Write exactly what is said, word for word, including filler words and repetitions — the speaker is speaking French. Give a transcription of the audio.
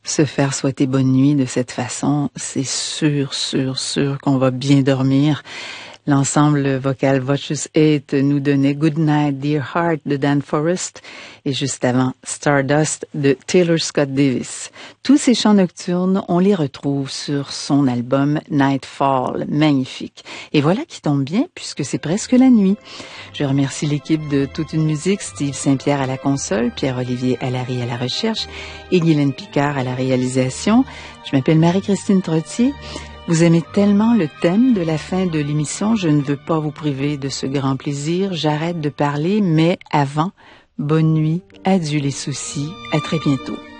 Se faire souhaiter bonne nuit de cette façon, c'est sûr, sûr, sûr qu'on va bien dormir. L'ensemble vocal Voices eight nous donnait Good Night Dear Heart de Dan Forrest et juste avant Stardust de Taylor Scott Davis. Tous ces chants nocturnes, on les retrouve sur son album Nightfall, magnifique. Et voilà qui tombe bien puisque c'est presque la nuit. Je remercie l'équipe de Toute une musique, Steve Saint-Pierre à la console, Pierre-Olivier Allary à la recherche et Guylaine Picard à la réalisation. Je m'appelle Marie-Christine Trottier. Vous aimez tellement le thème de la fin de l'émission, je ne veux pas vous priver de ce grand plaisir. J'arrête de parler, mais avant, bonne nuit, adieu les soucis, à très bientôt.